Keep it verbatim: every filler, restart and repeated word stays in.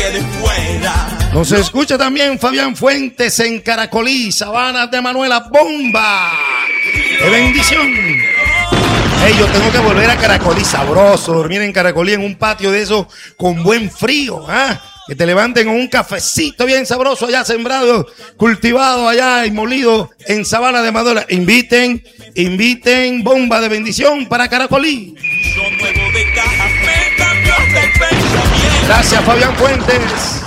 quede fuera. Nos escucha también Fabián Fuentes en Caracolí, Sabanas de Manuela, bomba. ¡Qué bendición! Hey, yo tengo que volver a Caracolí, sabroso, dormir en Caracolí en un patio de esos con buen frío, ¿ah? Que te levanten con un cafecito bien sabroso allá sembrado, cultivado allá y molido en Sabana de Manuela. Inviten, inviten, bomba de bendición para Caracolí. Yo nuevo de caja me cambió de pensamiento. Gracias, Fabián Fuentes.